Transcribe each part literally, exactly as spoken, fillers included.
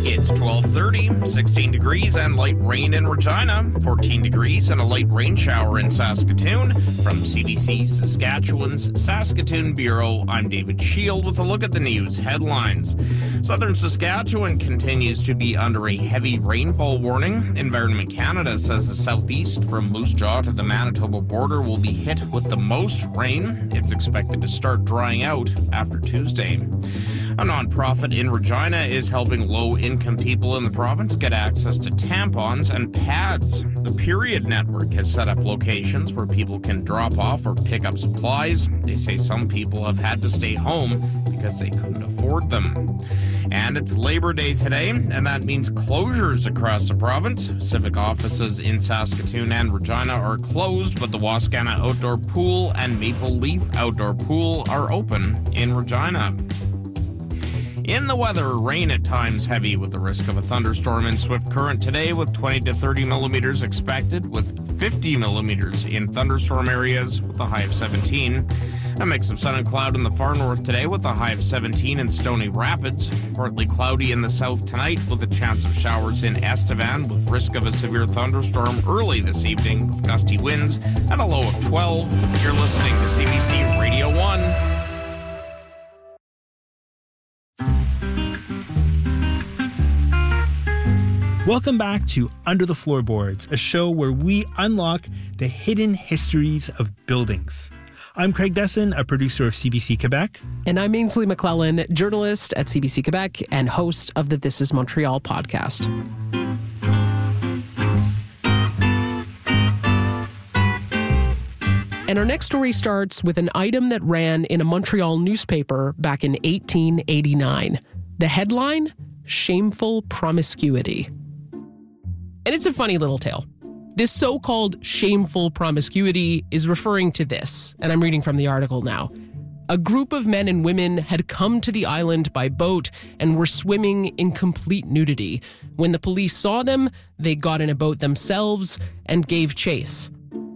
It's twelve thirty, sixteen degrees and light rain in Regina, fourteen degrees and a light rain shower in Saskatoon. From C B C Saskatchewan's Saskatoon Bureau, I'm David Shield with a look at the news headlines. Southern Saskatchewan continues to be under a heavy rainfall warning. Environment Canada says the southeast from Moose Jaw to the Manitoba border will be hit with the most rain. It's expected to start drying out after Tuesday. A nonprofit in Regina is helping low-income people in the province get access to tampons and pads. The Period Network has set up locations where people can drop off or pick up supplies. They say some people have had to stay home because they couldn't afford them. And it's Labor Day today, and that means closures across the province. Civic offices in Saskatoon and Regina are closed, but the Wascana Outdoor Pool and Maple Leaf Outdoor Pool are open in Regina. In the weather, rain at times heavy with the risk of a thunderstorm in Swift Current today with twenty to thirty millimeters expected, with fifty millimeters in thunderstorm areas with a high of seventeen. A mix of sun and cloud in the far north today with a high of seventeen in Stony Rapids. Partly cloudy in the south tonight with a chance of showers in Estevan with risk of a severe thunderstorm early this evening with gusty winds at a low of twelve. You're listening to C B C Radio one. Welcome back to Under the Floorboards, a show where we unlock the hidden histories of buildings. I'm Craig Desson, a producer of C B C Quebec. And I'm Ainsley McClellan, journalist at C B C Quebec and host of the This is Montreal podcast. And our next story starts with an item that ran in a Montreal newspaper back in eighteen eighty-nine. The headline, Shameful Promiscuity. And it's a funny little tale. This so-called shameful promiscuity is referring to this, and I'm reading from the article now. A group of men and women had come to the island by boat and were swimming in complete nudity. When the police saw them, they got in a boat themselves and gave chase.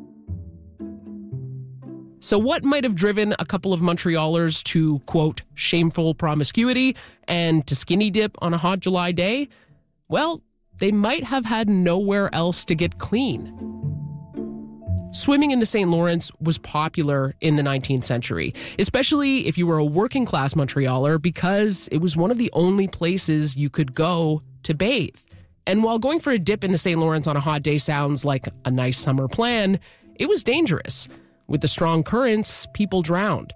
So what might have driven a couple of Montrealers to, quote, shameful promiscuity and to skinny dip on a hot July day? Well, they might have had nowhere else to get clean. Swimming in the Saint Lawrence was popular in the nineteenth century, especially if you were a working-class Montrealer, because it was one of the only places you could go to bathe. And while going for a dip in the Saint Lawrence on a hot day sounds like a nice summer plan, it was dangerous. With the strong currents, people drowned.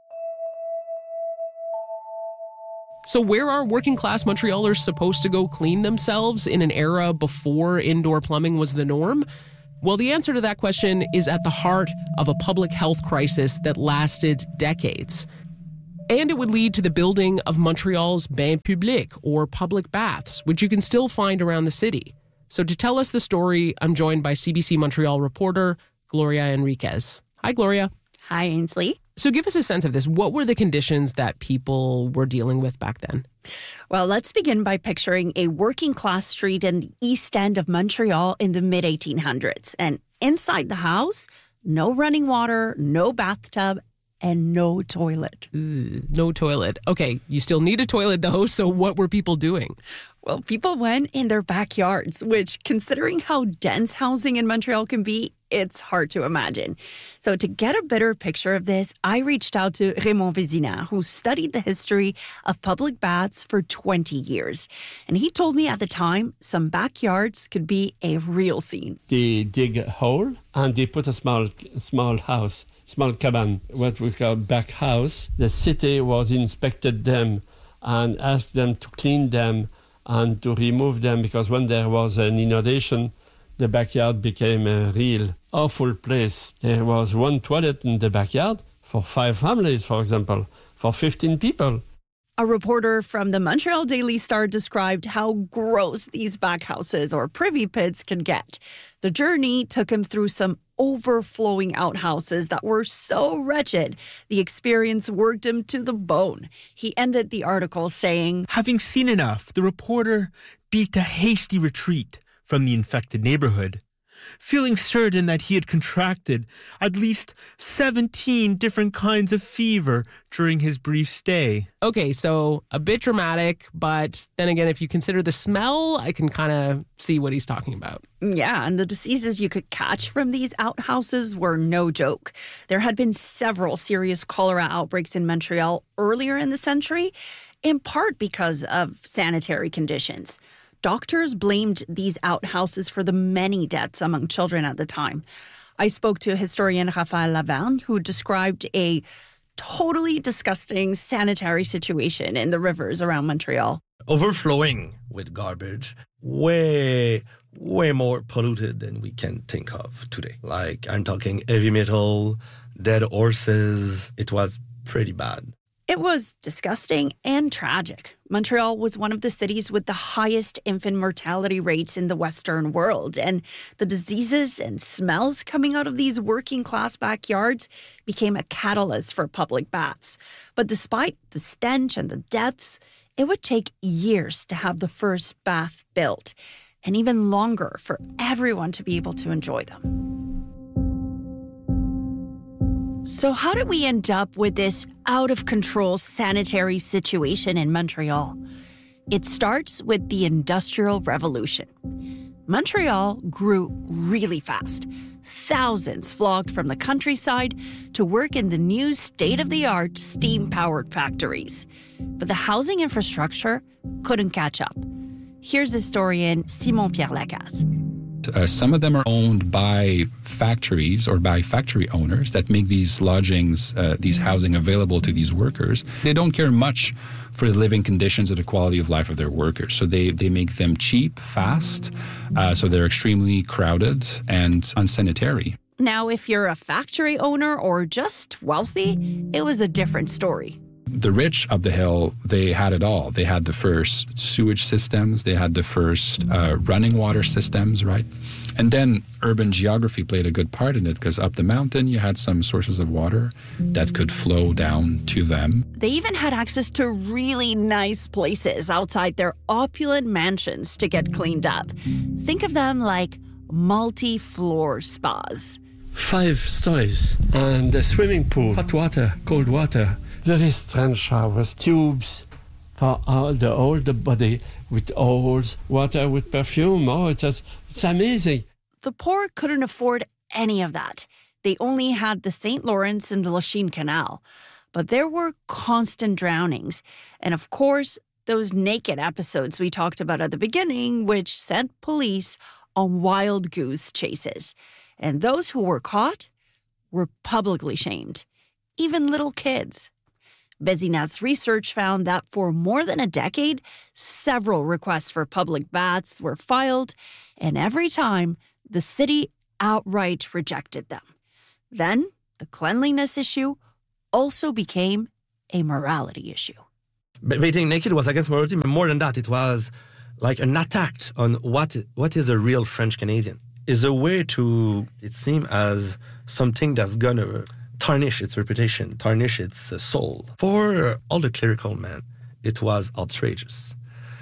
So where are working-class Montrealers supposed to go clean themselves in an era before indoor plumbing was the norm? Well, the answer to that question is at the heart of a public health crisis that lasted decades. And it would lead to the building of Montreal's bains publics, or public baths, which you can still find around the city. So to tell us the story, I'm joined by C B C Montreal reporter Gloria Enriquez. Hi, Gloria. Hi, Ainsley. So give us a sense of this. What were the conditions that people were dealing with back then? Well, let's begin by picturing a working-class street in the east end of Montreal in the mid eighteen hundreds. And inside the house, no running water, no bathtub, and no toilet. Ooh, no toilet. Okay, you still need a toilet, though, so what were people doing? Well, people went in their backyards, which, considering how dense housing in Montreal can be, it's hard to imagine. So to get a better picture of this, I reached out to Raymond Vézina, who studied the history of public baths for twenty years. And he told me at the time, some backyards could be a real scene. They dig a hole and they put a small, small house, small cabin, what we call back house. The city was inspected them and asked them to clean them and to remove them, because when there was an inundation, the backyard became a real awful place. There was one toilet in the backyard for five families, for example, for fifteen people. A reporter from the Montreal Daily Star described how gross these back houses or privy pits can get. The journey took him through some overflowing outhouses that were so wretched, the experience worked him to the bone. He ended the article saying, Having seen enough, the reporter beat a hasty retreat from the infected neighborhood. feeling certain that he had contracted at least seventeen different kinds of fever during his brief stay. Okay, so a bit dramatic, but then again, if you consider the smell, I can kind of see what he's talking about. Yeah, and the diseases you could catch from these outhouses were no joke. There had been several serious cholera outbreaks in Montreal earlier in the century, in part because of sanitary conditions. Doctors blamed these outhouses for the many deaths among children at the time. I spoke to historian Raphaël Lavergne, who described a totally disgusting sanitary situation in the rivers around Montreal. Overflowing with garbage, way, way more polluted than we can think of today. Like, I'm talking heavy metal, dead horses. It was pretty bad. It was disgusting and tragic. Montreal was one of the cities with the highest infant mortality rates in the Western world, and the diseases and smells coming out of these working-class backyards became a catalyst for public baths. But despite the stench and the deaths, it would take years to have the first bath built, and even longer for everyone to be able to enjoy them. So how did we end up with this out-of-control sanitary situation in Montreal? It starts with the Industrial Revolution. Montreal grew really fast. Thousands flocked from the countryside to work in the new state-of-the-art steam-powered factories. But the housing infrastructure couldn't catch up. Here's historian Simon-Pierre Lacaze. Uh, some of them are owned by factories or by factory owners that make these lodgings, uh, these housing available to these workers. They don't care much for the living conditions or the quality of life of their workers. So they, they make them cheap, fast, uh, so they're extremely crowded and unsanitary. Now, if you're a factory owner or just wealthy, it was a different story. The rich of the hill, they had it all. They had the first sewage systems. They had the first uh, running water systems, right? And then urban geography played a good part in it because up the mountain, you had some sources of water that could flow down to them. They even had access to really nice places outside their opulent mansions to get cleaned up. Think of them like multi-floor spas. Five stories and a swimming pool, hot water, cold water. Very strange showers, tubes for all the older body with oils, water with perfume. Oh, it's, it's amazing. The poor couldn't afford any of that. They only had the Saint Lawrence and the Lachine Canal. But there were constant drownings. And of course, those naked episodes we talked about at the beginning, which sent police on wild goose chases. And those who were caught were publicly shamed, even little kids. Vézina's research found that for more than a decade, several requests for public baths were filed, and every time, the city outright rejected them. Then, the cleanliness issue also became a morality issue. Bathing naked was against morality, but more than that, it was like an attack on what what is a real French Canadian. It's a way to, it seems, as something that's gonna tarnish its reputation, tarnish its uh, soul. For all the clerical men, it was outrageous.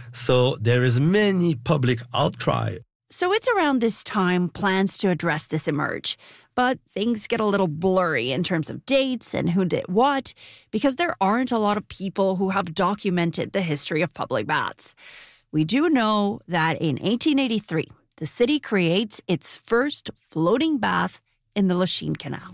So there is many public outcry. So it's around this time plans to address this emerge. But things get a little blurry in terms of dates and who did what, because there aren't a lot of people who have documented the history of public baths. We do know that in eighteen eighty-three, the city creates its first floating bath in the Lachine Canal.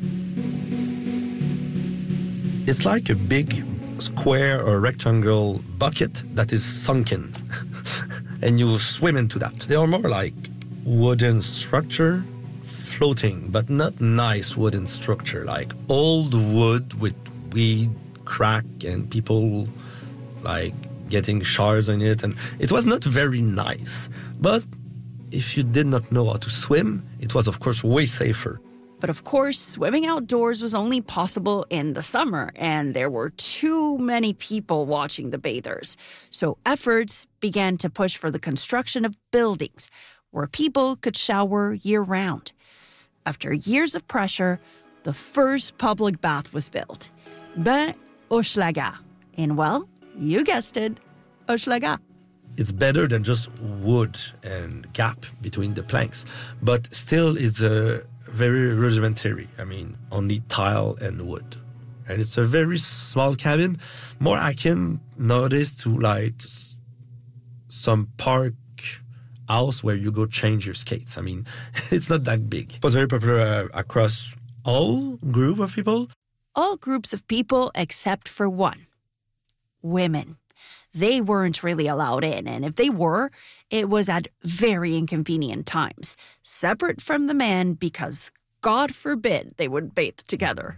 It's like a big square or rectangle bucket that is sunken, and you swim into that. They are more like wooden structure, floating, but not nice wooden structure, like old wood with weed, crack, and people like getting shards on it. And it was not very nice. But if you did not know how to swim, it was, of course, way safer. But of course, swimming outdoors was only possible in the summer, and there were too many people watching the bathers. So efforts began to push for the construction of buildings where people could shower year-round. After years of pressure, the first public bath was built. Bain Hochelaga. In, well, you guessed it, Hochelaga. it's better than just wood and gap between the planks. But still, it's a very rudimentary. I mean, only tile and wood. And it's a very small cabin, more akin nowadays to like some park house where you go change your skates. I mean, it's not that big. It was very popular uh, across all group of people. All groups of people except for one. Women. They weren't really allowed in, and if they were, it was at very inconvenient times, separate from the men because, God forbid, they would bathe together.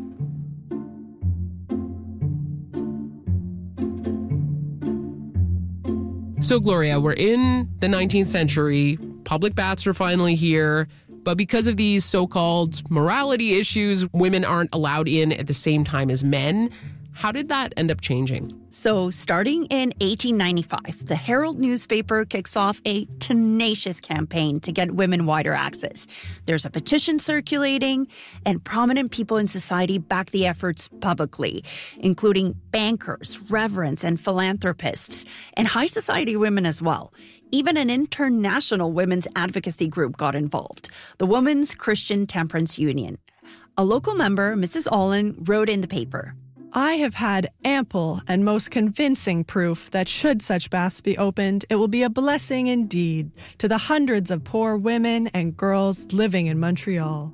So, Gloria, we're in the nineteenth century. Public baths are finally here. But because of these so-called morality issues, women aren't allowed in at the same time as men. How did that end up changing? So, starting in eighteen ninety-five, the Herald newspaper kicks off a tenacious campaign to get women wider access. There's a petition circulating, and prominent people in society back the efforts publicly, including bankers, reverends, and philanthropists, and high society women as well. Even an international women's advocacy group got involved, the Women's Christian Temperance Union. A local member, Missus Olin, wrote in the paper, I have had ample and most convincing proof that should such baths be opened, it will be a blessing indeed to the hundreds of poor women and girls living in Montreal.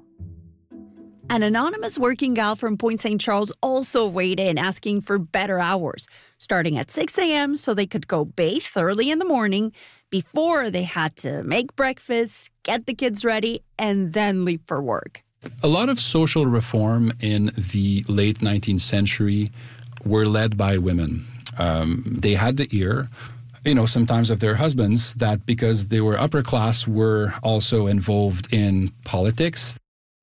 An anonymous working gal from Point Saint Charles also weighed in, asking for better hours, starting at six a.m. so they could go bathe early in the morning before they had to make breakfast, get the kids ready, and then leave for work. A lot of social reform in the late nineteenth century were led by women. Um, they had the ear, you know, sometimes of their husbands, that because they were upper class were also involved in politics.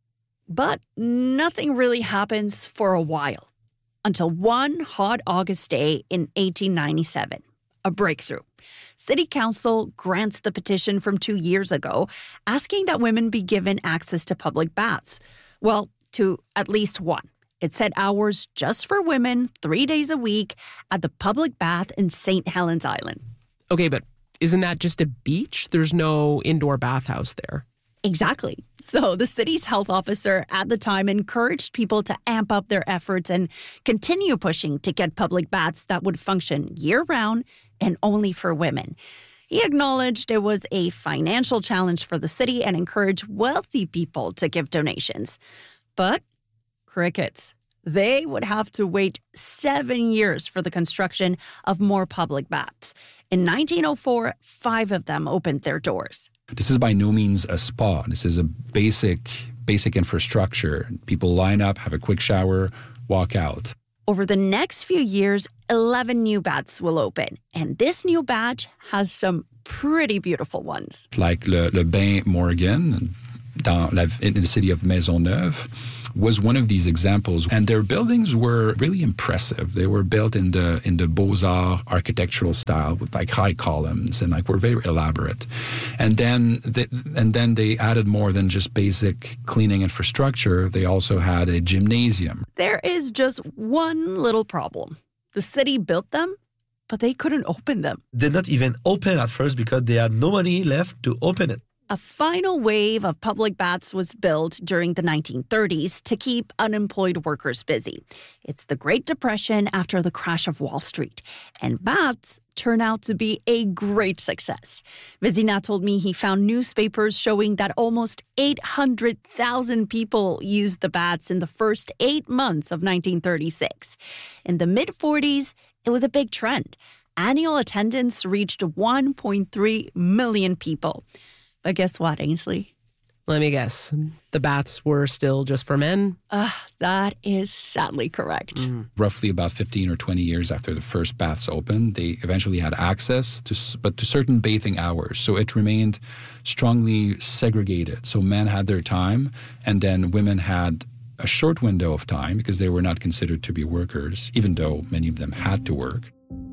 But nothing really happens for a while, until one hot August day in eighteen ninety-seven, a breakthrough. City Council grants the petition from two years ago, asking that women be given access to public baths. Well, to at least one. It set hours just for women, three days a week, at the public bath in Saint Helens Island. Okay, but isn't that just a beach? There's no indoor bathhouse there. Exactly. So the city's health officer at the time encouraged people to amp up their efforts and continue pushing to get public baths that would function year-round and only for women. He acknowledged it was a financial challenge for the city and encouraged wealthy people to give donations. But crickets. They would have to wait seven years for the construction of more public baths. In nineteen oh four, five of them opened their doors. This is by no means a spa. This is a basic, basic infrastructure. People line up, have a quick shower, walk out. Over the next few years, eleven new baths will open. And this new batch has some pretty beautiful ones. Like Le, Le Bain Morgan, dans la, in the city of Maisonneuve, was one of these examples. And their buildings were really impressive. They were built in the in the Beaux-Arts architectural style with like high columns and like were very elaborate. And then they, and then they added more than just basic cleaning infrastructure. They also had a gymnasium. There is just one little problem. The city built them, but they couldn't open them. Did not even open at first because they had no money left to open it. A final wave of public baths was built during the nineteen thirties to keep unemployed workers busy. It's the Great Depression after the crash of Wall Street, and baths turn out to be a great success. Vézina told me he found newspapers showing that almost eight hundred thousand people used the baths in the first eight months of nineteen thirty-six. In the mid-forties, it was a big trend. Annual attendance reached one point three million people. But guess what, Ainsley? Let me guess. The baths were still just for men? Uh, that is sadly correct. Mm. Roughly about fifteen or twenty years after the first baths opened, they eventually had access to, but to certain bathing hours. So it remained strongly segregated. So men had their time, and then women had a short window of time because they were not considered to be workers, even though many of them had to work.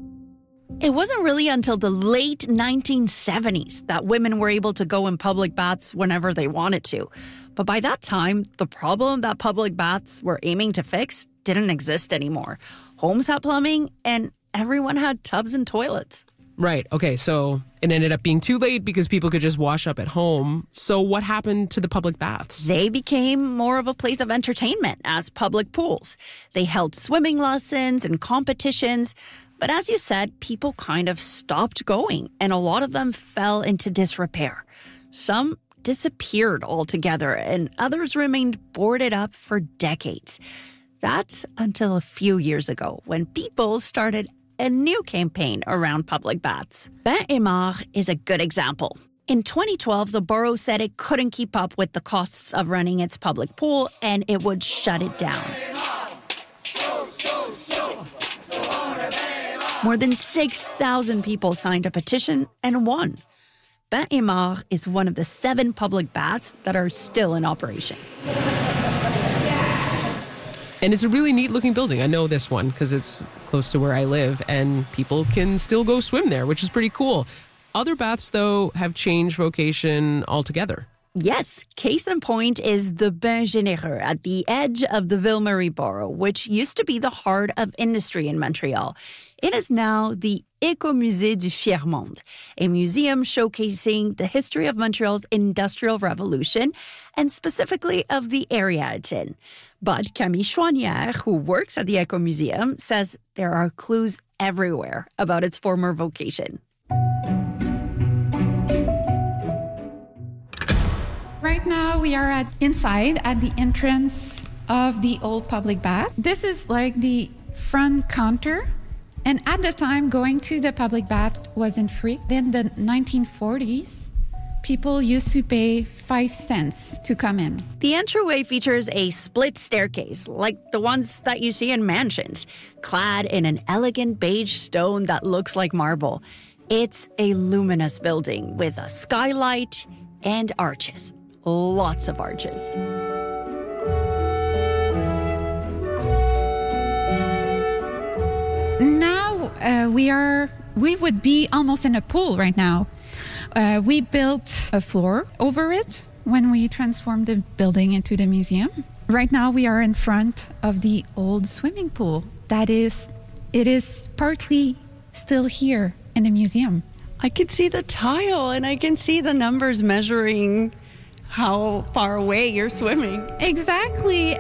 It wasn't really until the late nineteen seventies that women were able to go in public baths whenever they wanted to. But by that time, the problem that public baths were aiming to fix didn't exist anymore. Homes had plumbing, and everyone had tubs and toilets. Right. Okay. So it ended up being too late because people could just wash up at home. So what happened to the public baths? They became more of a place of entertainment as public pools. They held swimming lessons and competitions. But as you said, people kind of stopped going, and a lot of them fell into disrepair. Some disappeared altogether, and others remained boarded up for decades. That's until a few years ago when people started a new campaign around public baths. Bains-et-Mares is a good example. In twenty twelve, the borough said it couldn't keep up with the costs of running its public pool and it would shut it down. More than six thousand people signed a petition and won. Bains-et-Mares is one of the seven public baths that are still in operation. And it's a really neat looking building. I know this one because it's close to where I live and people can still go swim there, which is pretty cool. Other baths, though, have changed vocation altogether. Yes, case in point is the Bains Généreux at the edge of the Ville-Marie borough, which used to be the heart of industry in Montreal. It is now the Écomusée du Tiers-Monde, a museum showcasing the history of Montreal's Industrial Revolution and specifically of the area it's in. But Camille Chouanière, who works at the Écomuseum, says there are clues everywhere about its former vocation. Right now we are at inside at the entrance of the old public bath. This is like the front counter. And at the time, going to the public bath wasn't free. Then the nineteen forties, people used to pay five cents to come in. The entryway features a split staircase, like the ones that you see in mansions, clad in an elegant beige stone that looks like marble. It's a luminous building with a skylight and arches. Lots of arches. Now uh, we are, we would be almost in a pool right now. Uh, we built a floor over it when we transformed the building into the museum. Right now we are in front of the old swimming pool. That is, it is partly still here in the museum. I can see the tile and I can see the numbers measuring how far away you're swimming. Exactly.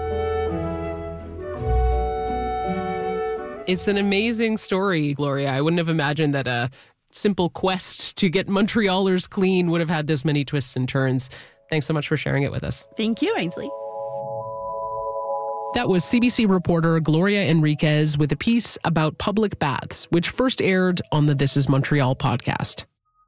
It's an amazing story, Gloria. I wouldn't have imagined that a simple quest to get Montrealers clean would have had this many twists and turns. Thanks so much for sharing it with us. Thank you, Ainsley. That was C B C reporter Gloria Enriquez with a piece about public baths, which first aired on the This Is Montreal podcast.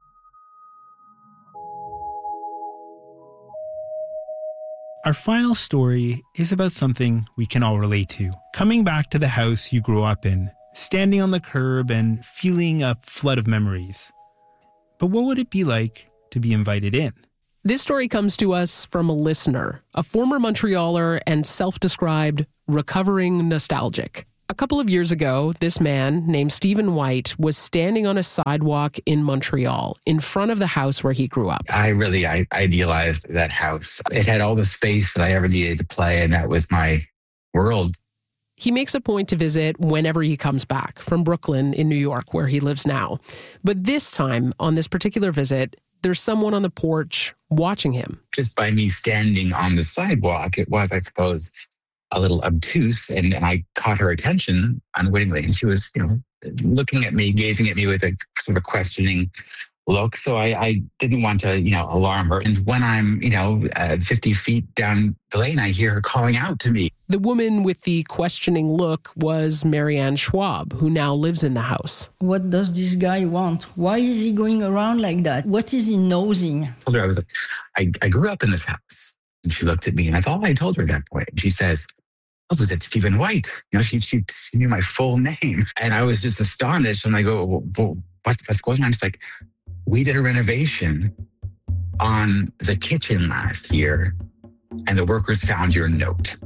Our final story is about something we can all relate to. Coming back to the house you grew up in, standing on the curb and feeling a flood of memories. But what would it be like to be invited in? This story comes to us from a listener, a former Montrealer and self-described recovering nostalgic. A couple of years ago, this man named Stephen White was standing on a sidewalk in Montreal in front of the house where he grew up. I really I idealized that house. It had all the space that I ever needed to play, and that was my world. He makes a point to visit whenever he comes back from Brooklyn in New York, where he lives now. But this time, on this particular visit, there's someone on the porch watching him. Just by me standing on the sidewalk, it was, I suppose, a little obtuse, and, and I caught her attention unwittingly. And she was, you know, looking at me, gazing at me with a sort of questioning look. So I, I didn't want to, you know, alarm her. And when I'm, you know, uh, fifty feet down the lane, I hear her calling out to me. The woman with the questioning look was Marianne Schwab, who now lives in the house. What does this guy want? Why is he going around like that? What is he nosing? I told her, I was like, I, I grew up in this house. And she looked at me, and that's all I told her at that point. And she says, oh, was it Stephen White? You know, she, she, she knew my full name. And I was just astonished. And I go, well, well, what, what's going on? It's like, we did a renovation on the kitchen last year, and the workers found your note.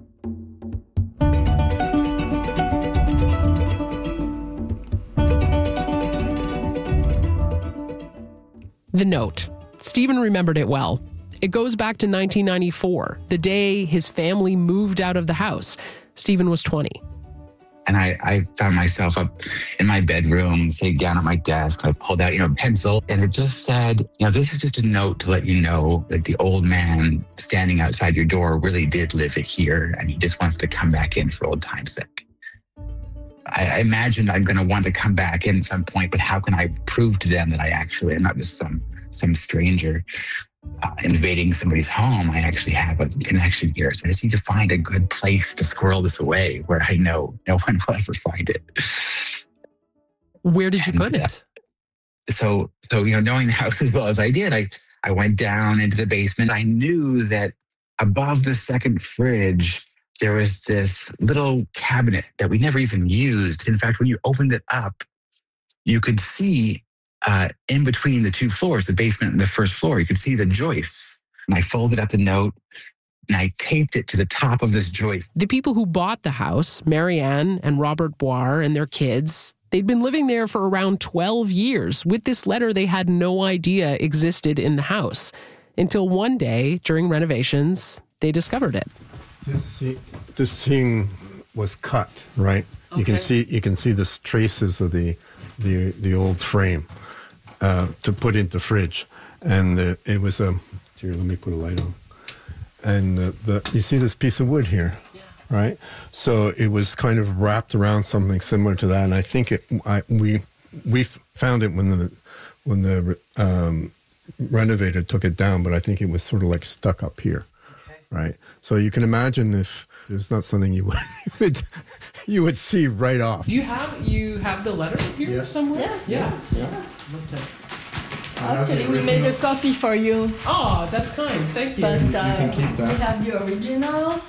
The note. Stephen remembered it well. It goes back to nineteen ninety-four, the day his family moved out of the house. Stephen was twenty. And I, I found myself up in my bedroom, sitting down at my desk. I pulled out, you know, a pencil, and it just said, you know, this is just a note to let you know that the old man standing outside your door really did live here, and he just wants to come back in for old time's sake. I, I imagined I'm going to want to come back in at some point, but how can I prove to them that I actually am not just some some stranger uh, invading somebody's home? I actually have a connection here. So I just need to find a good place to squirrel this away where I know no one will ever find it. Where did you and, put it? Uh, so, so, you know, knowing the house as well as I did, I, I went down into the basement. I knew that above the second fridge, there was this little cabinet that we never even used. In fact, when you opened it up, you could see uh, in between the two floors, the basement and the first floor, you could see the joists. And I folded up the note and I taped it to the top of this joist. The people who bought the house, Marianne and Robert Boire and their kids, they'd been living there for around twelve years. With this letter, they had no idea existed in the house until one day during renovations, they discovered it. This, this thing was cut, right? Okay. You can see you can see the traces of the the the old frame uh, to put into fridge, and the, it was a. Here, let me put a light on. And the, the you see this piece of wood here, yeah. Right? So it was kind of wrapped around something similar to that, and I think it. I we we found it when the when the um, renovator took it down, but I think it was sort of like stuck up here. Right. So you can imagine if it was not something you would you would see right off. Do you have you have the letter here yeah. somewhere? Yeah. Yeah. yeah. yeah. Actually, we made a copy for you. Oh, that's kind. Thank you. But uh, you can keep that. We have the original.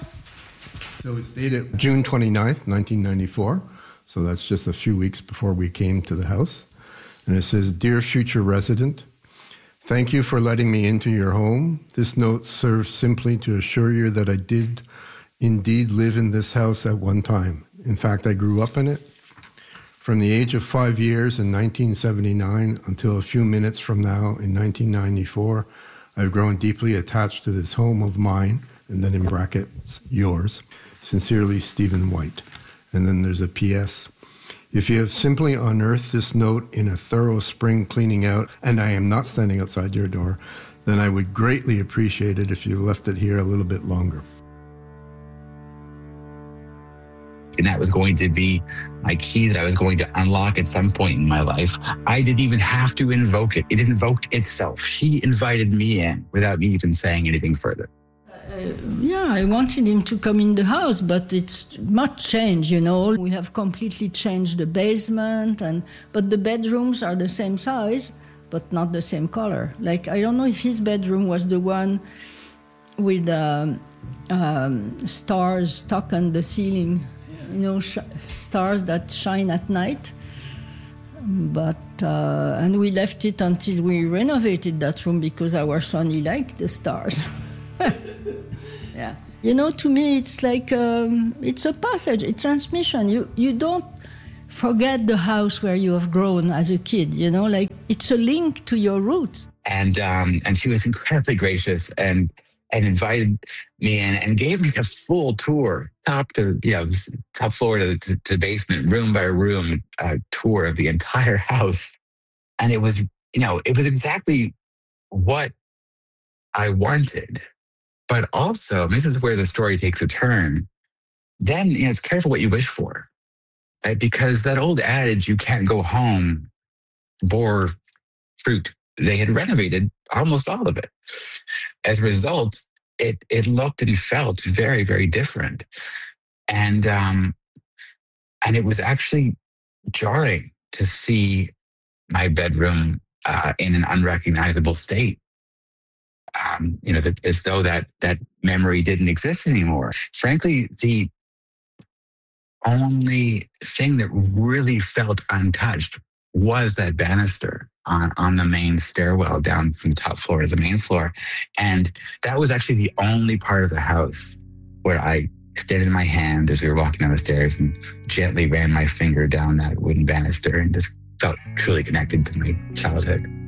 So it's dated June twenty-ninth, nineteen ninety-four. So that's just a few weeks before we came to the house. And it says, "Dear future resident, thank you for letting me into your home. This note serves simply to assure you that I did indeed live in this house at one time. In fact, I grew up in it. From the age of five years in nineteen seventy-nine until a few minutes from now in nineteen ninety-four, I've grown deeply attached to this home of mine," and then in brackets, "yours. Sincerely, Stephen White." And then there's a P S. "If you have simply unearthed this note in a thorough spring cleaning out, and I am not standing outside your door, then I would greatly appreciate it if you left it here a little bit longer." And that was going to be my key that I was going to unlock at some point in my life. I didn't even have to invoke it. It invoked itself. She invited me in without me even saying anything further. Uh, yeah, I wanted him to come in the house, but it's much changed, you know. We have completely changed the basement, and but the bedrooms are the same size, but not the same color. Like, I don't know if his bedroom was the one with um, um, stars stuck on the ceiling, yeah. you know, sh- stars that shine at night. But, uh, and we left it until we renovated that room because our son, he liked the stars. Yeah, you know, to me, it's like um, it's a passage, it's transmission. You you don't forget the house where you have grown as a kid. You know, like it's a link to your roots. And um, and she was incredibly gracious and and invited me in and gave me a full tour, top to you know top floor to to, to basement, room by room, uh, tour of the entire house. And it was you know it was exactly what I wanted. But also, this is where the story takes a turn. Then you know, it's careful what you wish for, right? Because that old adage, "you can't go home," bore fruit. They had renovated almost all of it. As a result, it it looked and felt very, very different, and um, and it was actually jarring to see my bedroom uh, in an unrecognizable state. Um, you know, that, as though that that memory didn't exist anymore. Frankly, the only thing that really felt untouched was that banister on, on the main stairwell down from the top floor to the main floor. And that was actually the only part of the house where I extended my hand as we were walking down the stairs and gently ran my finger down that wooden banister and just felt truly connected to my childhood.